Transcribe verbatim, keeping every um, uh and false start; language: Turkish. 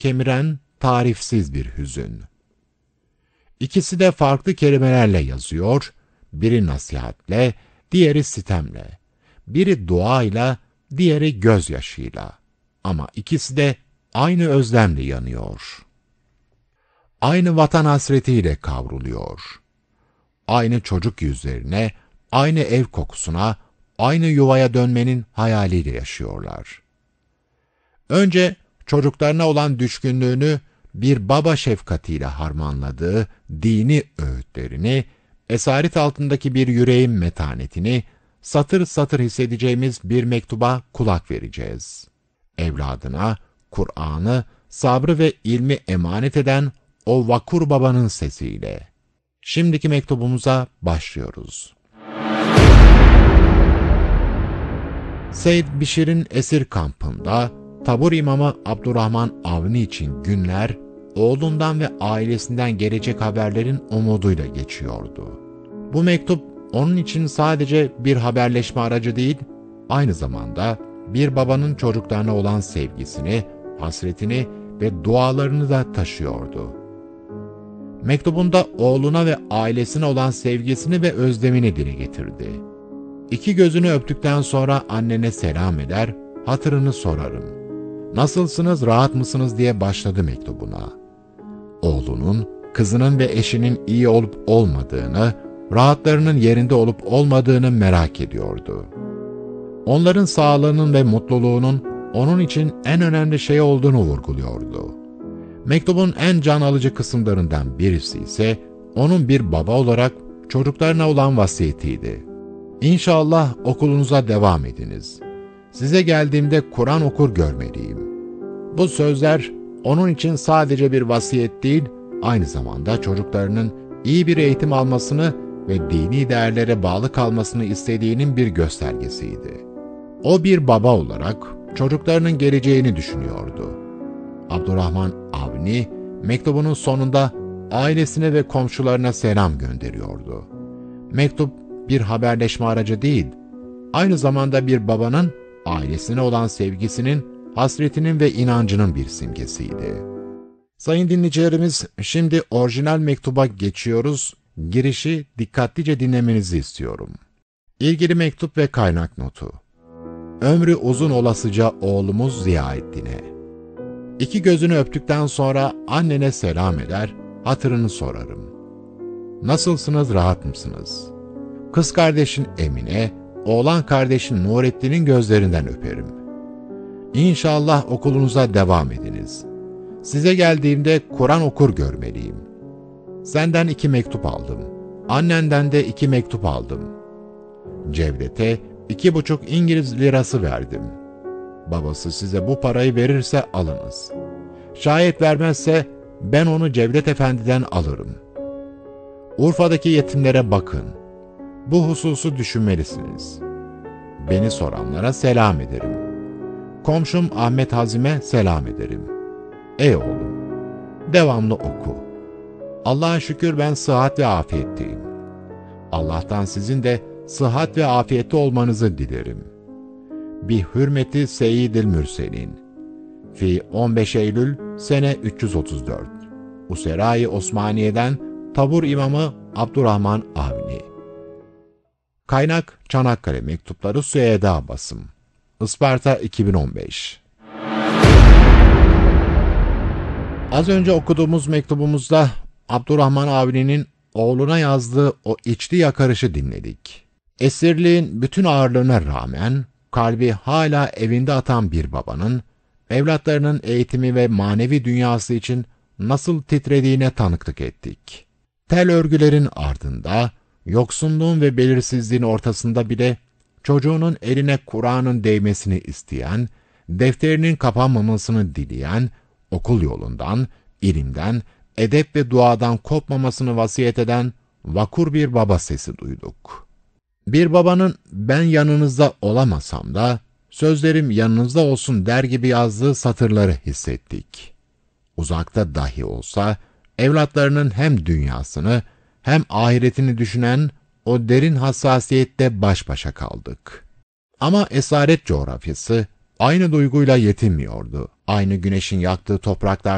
kemiren, tarifsiz bir hüzün. İkisi de farklı kelimelerle yazıyor, biri nasihatle, diğeri sitemle, biri duayla, diğeri gözyaşıyla. Ama ikisi de aynı özlemle yanıyor. Aynı vatan hasretiyle kavruluyor. Aynı çocuk yüzlerine, aynı ev kokusuna, aynı yuvaya dönmenin hayaliyle yaşıyorlar. Önce çocuklarına olan düşkünlüğünü bir baba şefkatiyle harmanladığı dini öğütlerini, esaret altındaki bir yüreğin metanetini, satır satır hissedeceğimiz bir mektuba kulak vereceğiz. Evladına Kur'an'ı, sabrı ve ilmi emanet eden o vakur babanın sesiyle. Şimdiki mektubumuza başlıyoruz. Seyyid Bişir'in esir kampında, tabur imamı Abdurrahman Avni için günler, oğlundan ve ailesinden gelecek haberlerin umuduyla geçiyordu. Bu mektup, onun için sadece bir haberleşme aracı değil, aynı zamanda bir babanın çocuklarına olan sevgisini, hasretini ve dualarını da taşıyordu. Mektubunda oğluna ve ailesine olan sevgisini ve özlemini dile getirdi. İki gözünü öptükten sonra annene selam eder, hatırını sorarım. Nasılsınız, rahat mısınız diye başladı mektubuna. Oğlunun, kızının ve eşinin iyi olup olmadığını, rahatlarının yerinde olup olmadığını merak ediyordu. Onların sağlığının ve mutluluğunun onun için en önemli şey olduğunu vurguluyordu. Mektubun en can alıcı kısımlarından birisi ise onun bir baba olarak çocuklarına olan vasiyetiydi. İnşallah okulunuza devam ediniz. Size geldiğimde Kur'an okur görmeliyim. Bu sözler onun için sadece bir vasiyet değil, aynı zamanda çocuklarının iyi bir eğitim almasını ve dini değerlere bağlı kalmasını istediğinin bir göstergesiydi. O bir baba olarak çocuklarının geleceğini düşünüyordu. Abdurrahman Avni, mektubunun sonunda ailesine ve komşularına selam gönderiyordu. Mektup bir haberleşme aracı değil, aynı zamanda bir babanın ailesine olan sevgisinin, hasretinin ve inancının bir simgesiydi. Sayın dinleyicilerimiz, şimdi orijinal mektuba geçiyoruz. Girişi dikkatlice dinlemenizi istiyorum. İlgili mektup ve kaynak notu. Ömrü uzun olasıca oğlumuz Ziyaettin'e. İki gözünü öptükten sonra annene selam eder, hatırını sorarım. Nasılsınız, rahat mısınız? Kız kardeşin Emine, oğlan kardeşin Nurettin'in gözlerinden öperim. İnşallah okulunuza devam ediniz. Size geldiğimde Kur'an okur görmeliyim. Senden iki mektup aldım. Annenden de iki mektup aldım. Cevdet'e iki buçuk İngiliz lirası verdim. Babası size bu parayı verirse alınız. Şayet vermezse ben onu Cevdet Efendi'den alırım. Urfa'daki yetimlere bakın. Bu hususu düşünmelisiniz. Beni soranlara selam ederim. Komşum Ahmet Hazim'e selam ederim. Ey oğlum, devamlı oku. Allah'a şükür ben sıhhat ve afiyetteyim. Allah'tan sizin de sıhhat ve afiyette olmanızı dilerim. Bi hürmeti Seyyidil Mürselin. Fi on beş Eylül sene üç yüz otuz dört. Usera-i Osmaniye'den tabur imamı Abdurrahman Avni. Kaynak Çanakkale Mektupları Süheyda Basım. Isparta iki bin on beş. Az önce okuduğumuz mektubumuzda Abdurrahman Avni'nin oğluna yazdığı o içli yakarışı dinledik. Esirliğin bütün ağırlığına rağmen kalbi hala evinde atan bir babanın, evlatlarının eğitimi ve manevi dünyası için nasıl titrediğine tanıklık ettik. Tel örgülerin ardında, yoksunluğun ve belirsizliğin ortasında bile çocuğunun eline Kur'an'ın değmesini isteyen, defterinin kapanmamasını dileyen, okul yolundan, ilimden, edep ve duadan kopmamasını vasiyet eden vakur bir baba sesi duyduk. Bir babanın ben yanınızda olamasam da, sözlerim yanınızda olsun der gibi yazdığı satırları hissettik. Uzakta dahi olsa, evlatlarının hem dünyasını hem ahiretini düşünen o derin hassasiyette baş başa kaldık. Ama esaret coğrafyası aynı duyguyla yetinmiyordu. Aynı güneşin yaktığı topraklar